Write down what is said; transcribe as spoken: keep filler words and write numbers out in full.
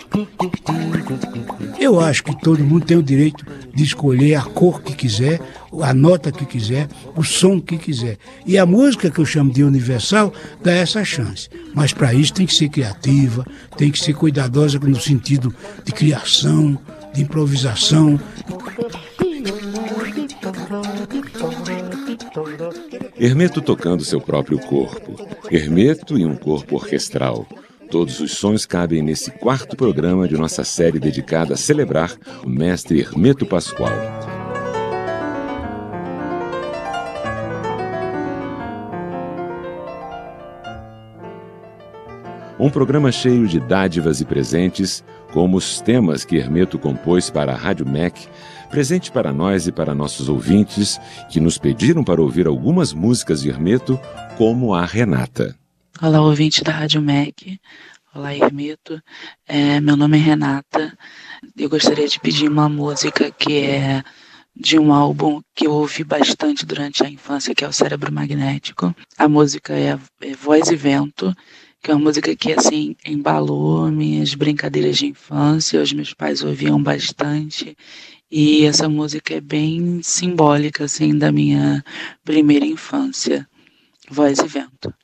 Eu acho que todo mundo tem o direito de escolher a cor que quiser, a nota que quiser, o som que quiser. E a música, que eu chamo de universal, dá essa chance. Mas para isso tem que ser criativa, tem que ser cuidadosa no sentido de criação, de improvisação. Hermeto tocando seu próprio corpo. Hermeto e um corpo orquestral. Todos os sons cabem nesse quarto programa de nossa série dedicada a celebrar o mestre Hermeto Pascoal. Um programa cheio de dádivas e presentes, como os temas que Hermeto compôs para a Rádio M E C, presente para nós e para nossos ouvintes, que nos pediram para ouvir algumas músicas de Hermeto, como a Renata. Olá, ouvinte da Rádio M E C. Olá, Hermeto. É, meu nome é Renata. Eu gostaria de pedir uma música que é de um álbum que eu ouvi bastante durante a infância, que é o Cérebro Magnético. A música é, é Voz e Vento, que é uma música que, assim, embalou minhas brincadeiras de infância. Os meus pais ouviam bastante. E essa música é bem simbólica, assim, da minha primeira infância. Voz e Vento.